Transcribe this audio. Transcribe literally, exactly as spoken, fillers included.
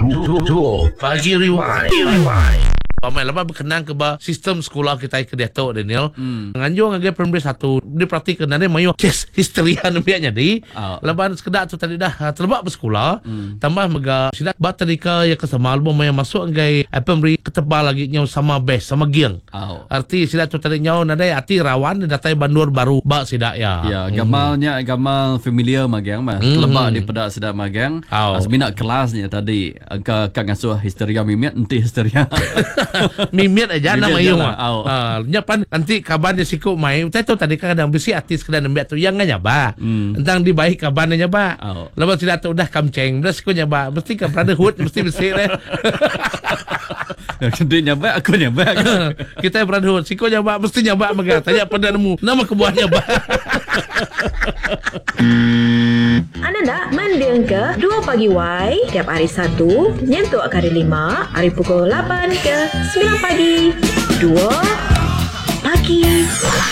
Duo Pagi Rewind. Pamai lepas berkenaan ke bah sistem sekolah kita ke Dato' Daniel. Hmm. Nganjung ngage primary satu dia praktik kenane mayu kes history biaknya di. Oh. Lepas sekedar tu tadi dah terlebak bersekolah. Hmm. Tambah mega sidak bat tadika ya kesama album yang masuk ngai primary ketebal lagi nyau sama best sama giang. Oh. Arti sidak tu tadi nyau nadai arti rawan datai bandur baru ba sidak ya. Ya, gamalnya hmm. gamal familiar magang mah. Hmm. Terlebak di pedak sidak magang. Oh. Asmina kelasnya tadi angka kang asuh histeria mimiat enti histeria. Mimiat aja nama yung ah nyapan nanti kabarnya siku mai tahu tadi kadang besi artis kadang nembak tu yang nyaba hmm. tentang di baik kabarnya nyaba oh. Lepas tidak tahu dah kamceng dah siku nyaba mesti ke brotherhood mesti besi deh. Dia nyaba aku nyaba kita brotherhood siku nyaba mesti nyaba mega tanya pada nemu nama kebuah nyaba. Anda nak mendengar ke Dua Pagi Y tiap hari Sabtu nyentuh kali lima hari pukul lapan ke sembilan pagi. Dua